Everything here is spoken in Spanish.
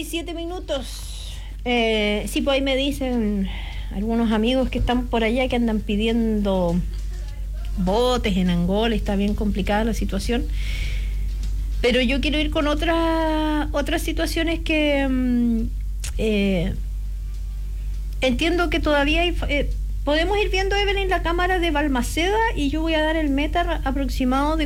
8:07. Sí, pues ahí me dicen algunos amigos que están por allá que andan pidiendo botes en Angola, está bien complicada la situación. Pero yo quiero ir con otras situaciones que entiendo que todavía hay, podemos ir viendo, Evelyn, la cámara de Balmaceda, y yo voy a dar el meta aproximado de